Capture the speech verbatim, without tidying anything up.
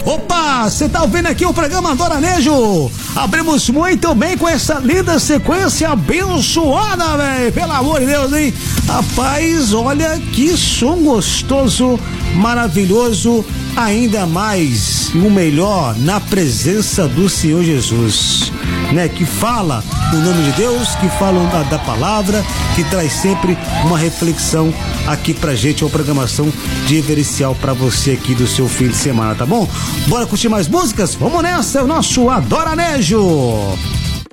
Opa, você tá ouvindo aqui o programa Adoranejo? Abrimos muito bem com essa linda sequência abençoada, velho. Pelo amor de Deus, hein? Rapaz, olha que som gostoso, maravilhoso, ainda mais o melhor na presença do Senhor Jesus, né? Que fala o nome de Deus, que fala da, da palavra, que traz sempre uma reflexão aqui pra gente, uma programação diferencial pra você aqui do seu fim de semana, tá bom? Bora curtir mais músicas? Vamos nessa, é o nosso Adoranejo.